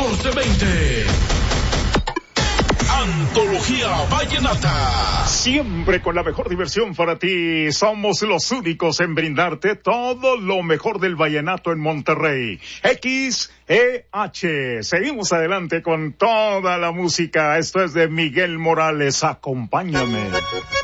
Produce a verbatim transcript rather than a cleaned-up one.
catorce veinte. Antología Vallenata. Siempre con la mejor diversión para ti. Somos los únicos en brindarte todo lo mejor del vallenato en Monterrey. X E H. Seguimos adelante con toda la música. Esto es de Miguel Morales. Acompáñame.